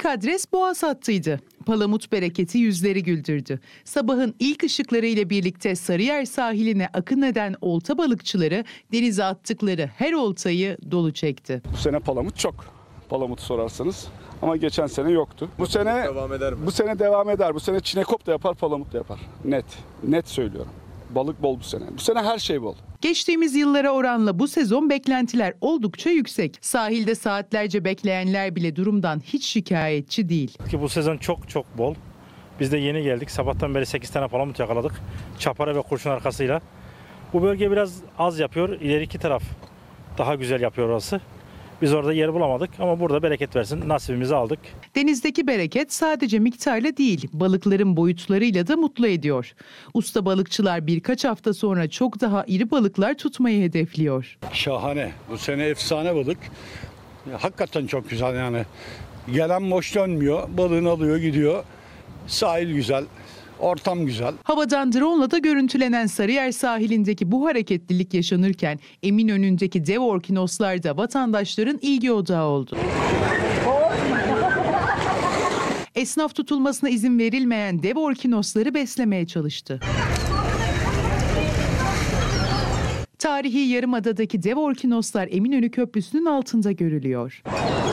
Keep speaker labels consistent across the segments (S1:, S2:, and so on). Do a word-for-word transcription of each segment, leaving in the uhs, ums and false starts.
S1: İlk adres Boğaz hattıydı. Palamut bereketi yüzleri güldürdü. Sabahın ilk ışıklarıyla birlikte Sarıyer sahiline akın eden olta balıkçıları denize attıkları her oltayı dolu çekti.
S2: Bu sene palamut çok. Palamut'u sorarsanız. Ama geçen sene yoktu. Bu sene devam eder mi? Bu sene devam eder. Bu sene çinekop da yapar, palamut da yapar. Net. Net söylüyorum. Balık bol bu sene. Bu sene her şey bol.
S1: Geçtiğimiz yıllara oranla bu sezon beklentiler oldukça yüksek. Sahilde saatlerce bekleyenler bile durumdan hiç şikayetçi değil.
S3: Ki bu sezon çok çok bol. Biz de yeni geldik. Sabahtan beri sekiz tane palamut yakaladık. Çapara ve kurşun arkasıyla. Bu bölge biraz az yapıyor. İleriki taraf daha güzel yapıyor orası. Biz orada yer bulamadık ama burada bereket versin nasibimizi aldık.
S1: Denizdeki bereket sadece miktarla değil, balıkların boyutlarıyla da mutlu ediyor. Usta balıkçılar birkaç hafta sonra çok daha iri balıklar tutmayı hedefliyor.
S4: Şahane. Bu sene efsane balık. Hakikaten çok güzel yani. Gelen boş dönmüyor. Balığını alıyor gidiyor. Sahil güzel. Ortam güzel.
S1: Havadan drone'la da görüntülenen Sarıyer sahilindeki bu hareketlilik yaşanırken Eminönü'ndeki dev orkinoslar da vatandaşların ilgi odağı oldu. Esnaf tutulmasına izin verilmeyen dev orkinosları beslemeye çalıştı. Tarihi Yarımada'daki dev orkinoslar Eminönü Köprüsü'nün altında görülüyor.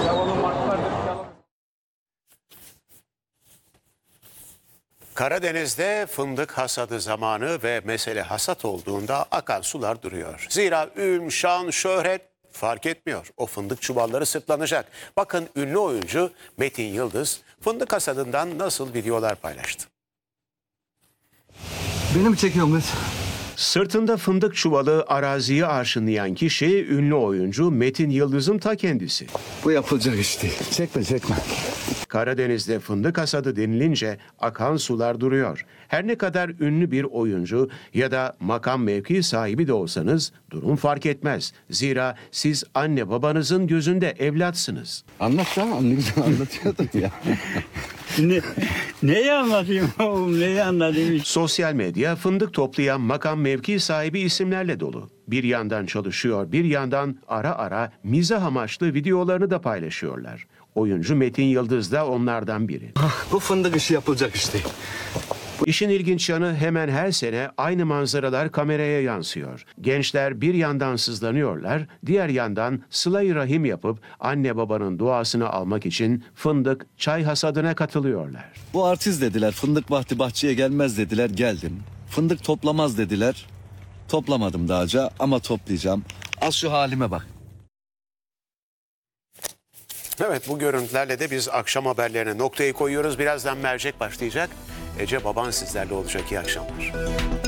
S5: Karadeniz'de fındık hasadı zamanı ve mesele hasat olduğunda akan sular duruyor. Zira ün, şan, şöhret fark etmiyor. O fındık çuvalları sırtlanacak. Bakın ünlü oyuncu Metin Yıldız fındık hasadından nasıl videolar paylaştı.
S6: Beni mi çekiyorsun kız?
S5: Sırtında fındık çuvalı araziyi arşınlayan kişi ünlü oyuncu Metin Yıldız'ın ta kendisi.
S6: Bu yapılacak iş değil. Çekme çekme.
S5: Karadeniz'de fındık hasadı denilince akan sular duruyor. Her ne kadar ünlü bir oyuncu ya da makam mevki sahibi de olsanız durum fark etmez. Zira siz anne babanızın gözünde evlatsınız.
S6: Anlat ya. Ne güzel anlatıyordun ya.
S4: Ne, neyi anlatayım oğlum? Neyi anlatayım?
S5: Sosyal medya fındık toplayan makam mevki sahibi isimlerle dolu. Bir yandan çalışıyor, bir yandan ara ara mizah amaçlı videolarını da paylaşıyorlar. Oyuncu Metin Yıldız da onlardan biri.
S6: Bu fındık işi yapılacak iş değil.
S5: İşin ilginç yanı hemen her sene aynı manzaralar kameraya yansıyor. Gençler bir yandan sızlanıyorlar, diğer yandan sıla-i rahim yapıp anne babanın duasını almak için fındık, çay hasadına katılıyorlar.
S6: Bu artist dediler. Fındık vakti bahçeye gelmez dediler. Geldim. Fındık toplamaz dediler. Toplamadım dağca ama toplayacağım. Az şu halime bak.
S5: Evet, bu görüntülerle de biz akşam haberlerine noktayı koyuyoruz. Birazdan mercek başlayacak. Ece Baban sizlerle olacak. İyi akşamlar.